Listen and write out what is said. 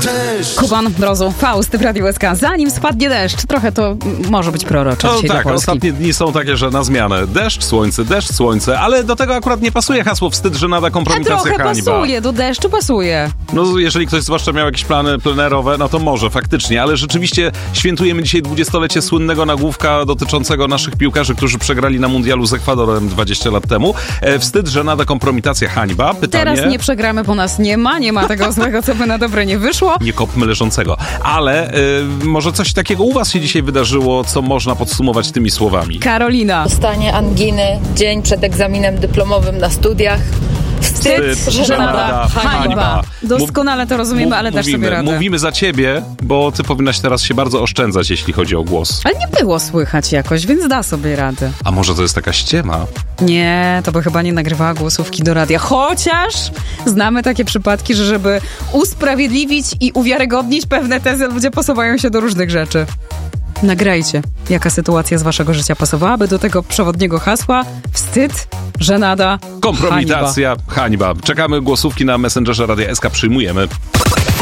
Kuban, Mrozu, Faust w Radiu SK. Zanim spadnie deszcz, trochę to może być prorocze dzisiaj dla Polski. Ostatnie dni są takie, że na zmianę. Deszcz, słońce, ale do tego akurat nie pasuje hasło wstyd, żenada, kompromitacja, trochę hańba. pasuje, do deszczu pasuje. No jeżeli ktoś zwłaszcza miał jakieś plany plenerowe, no to może faktycznie, ale rzeczywiście świętujemy dzisiaj 20-lecie słynnego nagłówka dotyczącego naszych piłkarzy, którzy przegrali na mundialu z Ekwadorem 20 lat temu. Wstyd, żenada, kompromitacja, hańba. Pytanie... Teraz nie przegramy, bo nas nie ma tego złego, co by na dobre nie wyszło. Nie kopmy leżącego. Ale może coś takiego u was się dzisiaj wydarzyło, co można podsumować tymi słowami. Karolina. Dostanie anginy dzień przed egzaminem dyplomowym na studiach. Wstyd, żenada, hańba. Doskonale to rozumiemy, ale dasz sobie radę. Mówimy za ciebie, bo ty powinnaś teraz się bardzo oszczędzać, jeśli chodzi o głos. Ale nie było słychać jakoś, więc da sobie radę. A może to jest taka ściema? Nie, to by chyba nie nagrywała głosówki do radia. Chociaż znamy takie przypadki, że żeby usprawiedliwić i uwiarygodnić pewne tezy, ludzie posuwają się do różnych rzeczy. Nagrajcie, jaka sytuacja z waszego życia pasowałaby do tego przewodniego hasła. Wstyd, żenada, kompromitacja, hańba. Czekamy głosówki na Messengerze Radia SK, przyjmujemy.